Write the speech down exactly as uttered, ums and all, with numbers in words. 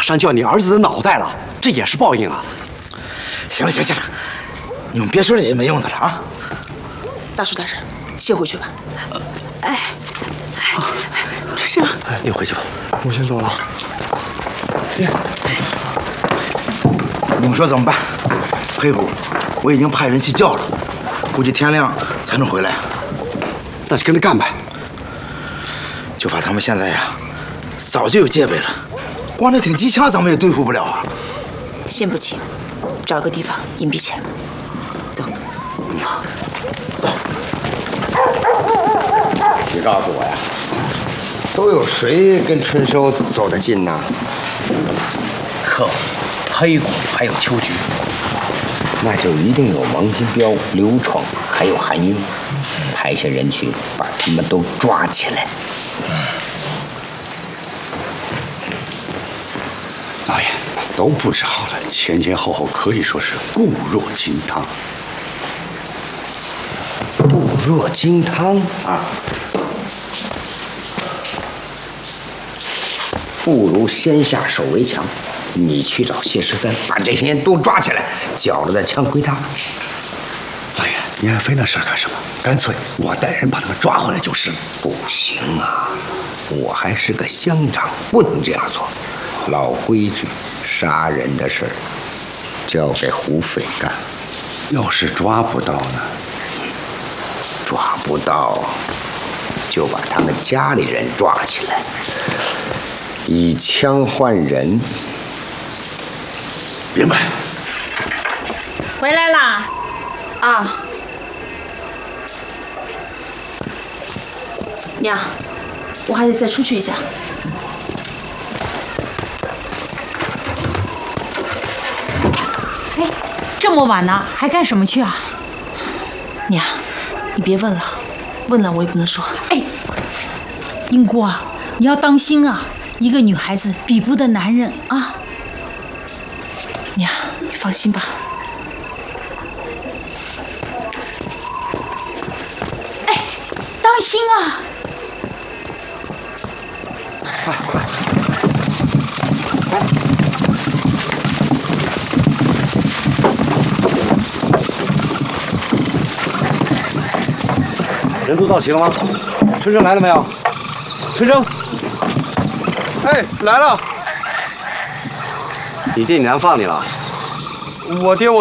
上就要你儿子的脑袋了，这也是报应啊！ 行了行了行了，你们别说这些没用的了啊！ 大叔大婶，先回去吧。哎，哎，春生， 哎，你回去吧， 我先走了。 爹，你们说怎么办？黑虎，我已经派人去叫了，估计天亮才能回来。 那就跟着干呗。 就怕他们现在呀，早就有戒备了，光这挺机枪咱们也对付不了啊。 先不急，找个地方隐蔽起来。走。好。 走。 你告诉我呀，都有谁跟春收走得近呢？ 可黑谷还有秋菊， 那就一定有王金彪、刘闯还有韩英，派些人去把他们都抓起来。 老爷都布置好了，前前后后可以说是固若金汤。 固若金汤啊！不如先下手为强，你去找谢十三，把这些人都抓起来，缴了的枪归他。 老爷，你还费那事干什么？干脆我带人把他们抓回来就是了。 不行啊，我还是个乡长，不能这样做。老规矩，杀人的事儿交给胡斐干。 要是抓不到呢？ 抓不到，就把他们家里人抓起来，以枪换人。 明白。 回来啦！ 啊，娘，我还得再出去一下。 哎，这么晚呢，还干什么去啊？ 娘，你别问了，问了我也不能说。 哎，英姑啊，你要当心啊！一个女孩子比不得男人啊。 娘，你放心吧。 哎，当心啊！ 快快！来。 人都到齐了吗？春生来了没有？春生， 哎，来了。 你爹你娘放你了？ 我爹我。